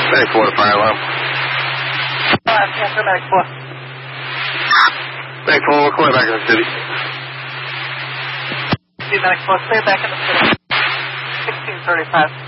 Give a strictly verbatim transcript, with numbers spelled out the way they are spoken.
Medic four to fire alarm. Five, cancel Medic four. Medic four, we're calling back in the city. See Medic four, stay back in the city. sixteen thirty-five.